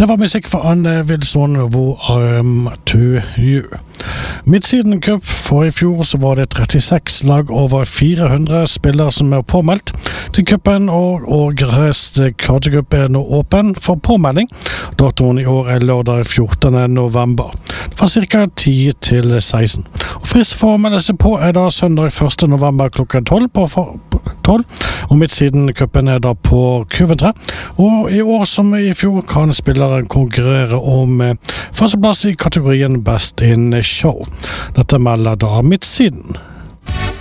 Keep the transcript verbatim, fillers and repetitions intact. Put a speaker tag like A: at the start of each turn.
A: Det var musikk for Anne Wilson, Wo I'm to You. Midtsiden Cup for i fjor så var det trettiseks lag over fire hundre spillere som er påmeldt til cupen, og årets kategoricup er nå åpen for påmelding. Datoen i år er lørdag fjortende november, fra ca. ti til seksten. Og frist for å melde seg på er da søndag første november klokken tolv på tolv, og midtsiden cupen er da på Kuventre. Og i år som i fjor kan spilleren konkurrere om førsteplass i kategorien Best in Show. Dette melder da midtsiden.